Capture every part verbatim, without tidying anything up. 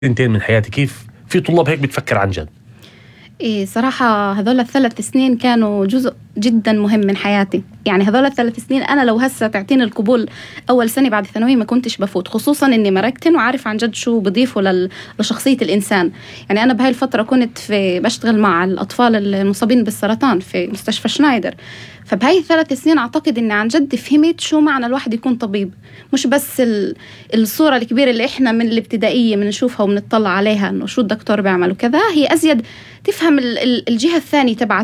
سنتين من حياتي كيف في طلاب هيك بتفكر عن جد؟ إيه صراحة هذول الثلاث سنين كانوا جزء جدا مهم من حياتي. يعني هذول الثلاث سنين أنا لو هسه تعطيني القبول أول سنة بعد الثانوية ما كنتش بفوت، خصوصا إني مركتن وعارف عن جد شو بضيفه لل... لشخصية الإنسان. يعني أنا بهاي الفترة كنت في بشتغل مع الأطفال المصابين بالسرطان في مستشفى شنايدر، فبهاي الثلاث سنين أعتقد إني عن جد فهمت شو معنى الواحد يكون طبيب، مش بس ال... الصورة الكبيرة اللي إحنا من الابتدائية بنشوفها وبنطلع عليها إنه شو الدكتور بيعمل وكذا. هي أزيد تفهم الجهة الثانية تبعت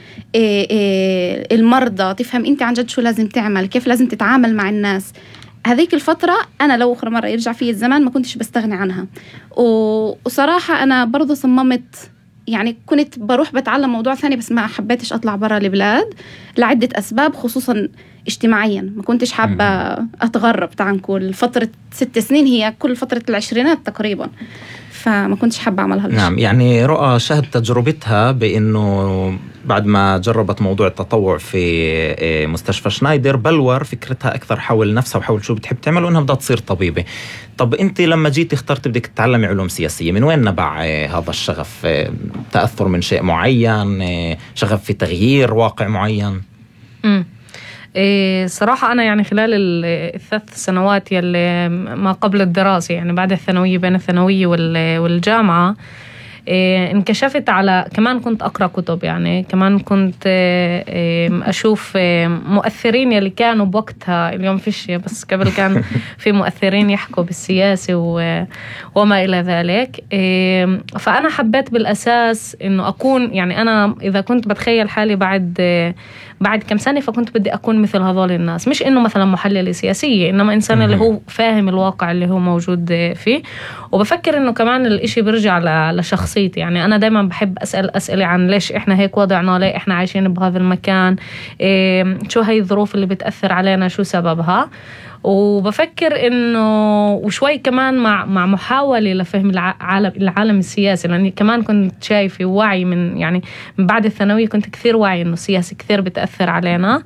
المرضى، تفهم أنت عن جد شو لازم تعمل، كيف لازم تتعامل مع الناس. هذيك الفترة أنا لو أخرى مرة يرجع فيه الزمان ما كنتش بستغني عنها. وصراحة أنا برضو صممت، يعني كنت بروح بتعلم موضوع ثاني بس ما حبيتش أطلع برا البلاد لعدة أسباب، خصوصا اجتماعيا ما كنتش حابة أتغرب. تعنكو فترة ست سنين هي كل فترة العشرينات تقريبا، فما كنتش حابة أعملها. نعم، يعني رؤى شهد تجربتها بأنه بعد ما جربت موضوع التطوع في مستشفى شنايدر بلور فكرتها أكثر حول نفسها وحول شو بتحب تعمل وإنها بدها تصير طبيبة. طب أنت لما جيت اخترت بدك تتعلمي علوم سياسية، من وين نبع هذا الشغف؟ تأثر من شيء معين، شغف في تغيير واقع معين؟ امم إيه صراحة أنا يعني خلال الثلاث سنوات يلي ما قبل الدراسة، يعني بعد الثانوية بين الثانوية والجامعة، إيه انكشفت على كمان كنت أقرأ كتب، يعني كمان كنت إيه أشوف إيه مؤثرين يلي كانوا بوقتها. اليوم فيش، بس قبل كان في مؤثرين يحكوا بالسياسة وما إلى ذلك. إيه فأنا حبيت بالأساس إنه أكون، يعني أنا إذا كنت بتخيل حالي بعد إيه بعد كم سنة فكنت بدي أكون مثل هذول الناس، مش إنه مثلا محللة سياسية، إنما إنسان اللي هو فاهم الواقع اللي هو موجود فيه. وبفكر إنه كمان الإشي بيرجع لشخصيتي. يعني أنا دايما بحب أسأل أسئلة عن ليش إحنا هيك وضعنا، ليه إحنا عايشين بهذا المكان، إيه شو هاي الظروف اللي بتأثر علينا، شو سببها. وبفكر إنه وشوي كمان مع مع محاولة لفهم العالم العالم السياسي، لأني كمان كنت شايفة وعي من يعني من بعد الثانوية كنت كثير واعي إنه السياسة كثير بتأثر علينا.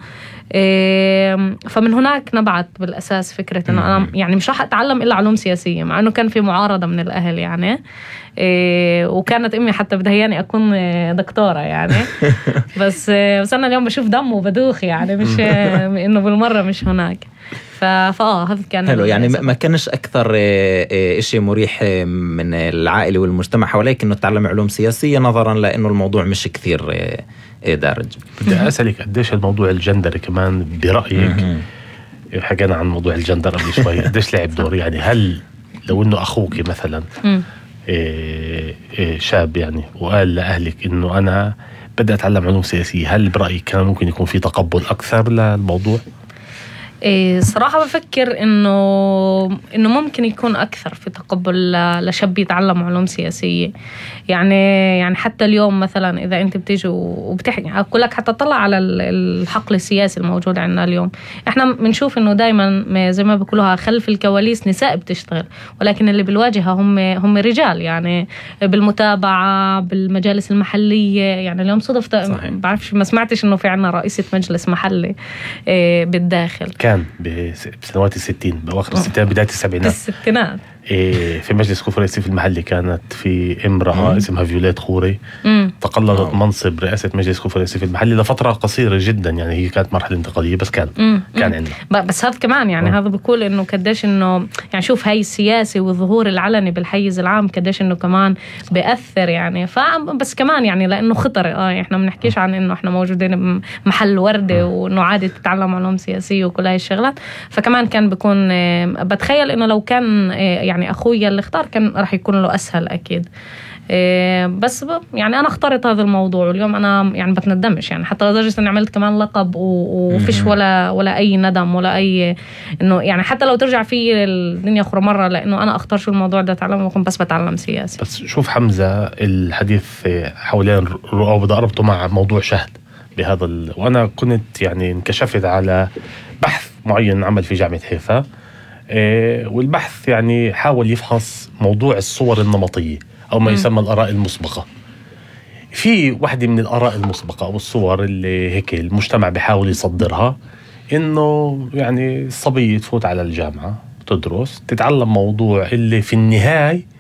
فمن هناك نبعت بالأساس فكرة إنه أنا يعني مش راح أتعلم إلا علوم سياسية، مع إنه كان في معارضة من الأهل يعني، وكانت أمي حتى بدهياني أكون دكتورة يعني. بس بس أنا اليوم بشوف دم وبدوخ، يعني مش إنه بالمرة مش هناك. فاه هذا كان حلو. يعني ما كانش أكثر إشي مريح من العائلة والمجتمع حواليك إنه تتعلم علوم سياسية، نظرا لأنه الموضوع مش كثير دارج. بدي أسألك قديش الموضوع الجندر كمان برأيك، حكينا عن موضوع الجندر قبل شوي، قديش لعب دور؟ يعني هل لو إنه أخوك مثلا إيه إيه شاب يعني وقال لأهلك إنه أنا بدي أتعلم علوم سياسية، هل برأيك كان ممكن يكون في تقبل أكثر للموضوع؟ إيه صراحة بفكر إنه إنه ممكن يكون أكثر في تقبل لشاب يتعلم علوم سياسية. يعني يعني حتى اليوم مثلا إذا أنت بتيجي وبتحكي أقول لك حتى طلع على الحقل السياسي الموجود عندنا اليوم، إحنا بنشوف إنه دايما زي ما بيقولوها خلف الكواليس نساء بتشتغل، ولكن اللي بالواجهة هم هم رجال، يعني بالمتابعة بالمجالس المحلية. يعني اليوم صدفت بعرفش ما سمعتش إنه في عنا رئيسة مجلس محلي إيه بالداخل، كان بسنوات الستين بأواخر الستينات بداية السبعينات الستينات إيه في مجلس كفر الرئاسي في المحلي كانت في امرأة اسمها فيوليت خوري مم. تقلدت منصب رئاسة مجلس كفر الرئاسي في المحلي لفترة قصيرة جدا، يعني هي كانت مرحلة انتقالية بس كان مم. كان عندنا. بس هذا كمان يعني مم. هذا بيقول انه قديش انه يعني شوف هاي السياسة والظهور العلني بالحيز العام قديش انه كمان بيأثر يعني. فبس كمان يعني لانه خطر اه احنا بنحكيش عن انه احنا موجودين بمحل وردة وانه عادي تتعلم علوم سياسية وكل هاي الشغلات. فكمان كان بيكون بتخيل انه لو كان يعني أخويا اللي اختار كان راح يكون له أسهل أكيد. إيه بس يعني أنا اخترت هذا الموضوع، واليوم أنا يعني بتندمش، يعني حتى لدرجة أني عملت كمان لقب وفيش ولا ولا أي ندم ولا أي إنه يعني حتى لو ترجع في الدنيا أخرى مرة لأنه أنا أختار شو الموضوع ده أتعلم وكنت بس بتعلم سياسي. بس شوف حمزة الحديث حوالين رؤى بدي أربطه مع موضوع شهد بهذا ال... وأنا كنت يعني انكشفت على بحث معين عمل في جامعة حيفا، والبحث يعني حاول يفحص موضوع الصور النمطية أو ما يسمى الآراء المسبقة. في واحدة من الآراء المسبقة أو الصور اللي هيك المجتمع بيحاول يصدرها إنه يعني الصبية تفوت على الجامعة تدرس تتعلم موضوع اللي في النهاية